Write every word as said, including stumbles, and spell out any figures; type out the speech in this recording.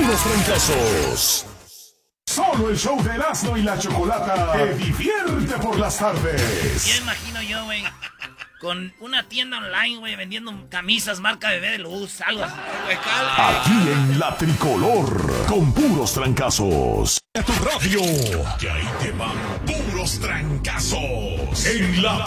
puros trancazos. Solo el show de Erasmo y la Chocolata te divierte por las tardes. Ya imagino yo, güey, con una tienda online, güey, vendiendo camisas marca Bebé de Luz, algo así. Aquí en La Tricolor, con puros trancazos. A tu radio, que ahí te van puros trancazos. En La